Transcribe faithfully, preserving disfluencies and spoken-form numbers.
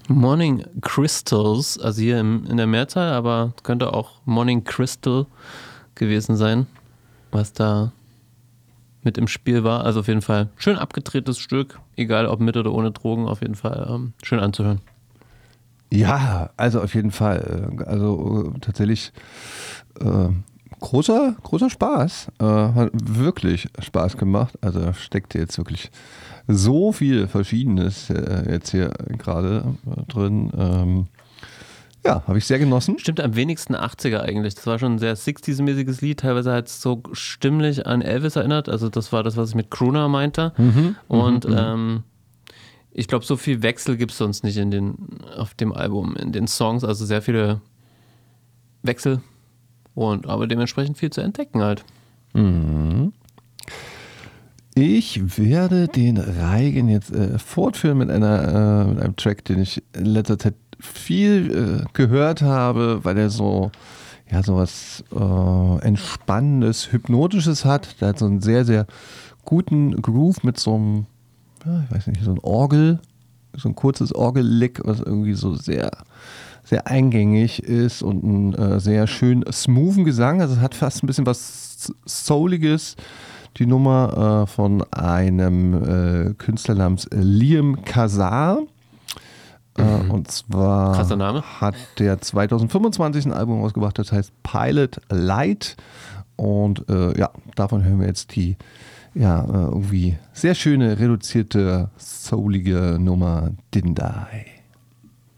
Morning Crystals, also hier im, in der Mehrzahl, aber könnte auch Morning Crystal gewesen sein, was da mit im Spiel war. Also auf jeden Fall schön abgedrehtes Stück, egal ob mit oder ohne Drogen, auf jeden Fall ähm, schön anzuhören. Ja, also auf jeden Fall. Also äh, tatsächlich äh, großer, großer Spaß. Äh, hat wirklich Spaß gemacht. Also da steckt jetzt wirklich so viel Verschiedenes äh, jetzt hier gerade äh, drin. Ähm, ja, habe ich sehr genossen. Stimmt am wenigsten achtziger eigentlich. Das war schon ein sehr sechziger-mäßiges Lied. Teilweise hat es so stimmlich an Elvis erinnert. Also das war das, was ich mit Crooner meinte. Mhm, Und mhm, ähm, ich glaube, so viel Wechsel gibt es sonst nicht in den, auf dem Album, in den Songs. Also sehr viele Wechsel. Und aber dementsprechend viel zu entdecken halt. mhm. Ich werde den Reigen jetzt äh, fortführen mit, einer, äh, mit einem Track, den ich in letzter Zeit viel äh, gehört habe, weil er so, ja, so was äh, Entspannendes, Hypnotisches hat. Der hat so einen sehr, sehr guten Groove mit so einem, ja, ich weiß nicht, so ein Orgel, so ein kurzes Orgellick, was irgendwie so sehr, sehr eingängig ist und einen äh, sehr schön smoothen Gesang. Also es hat fast ein bisschen was Souliges. Die Nummer äh, von einem äh, Künstler namens Liam Kazar. Äh, Mhm. und zwar Krasser Name. hat der zwanzig fünfundzwanzig ein Album rausgebracht, das heißt Pilot Light. Und äh, ja, davon hören wir jetzt die ja, äh, irgendwie sehr schöne, reduzierte, soulige Nummer Didn't Die.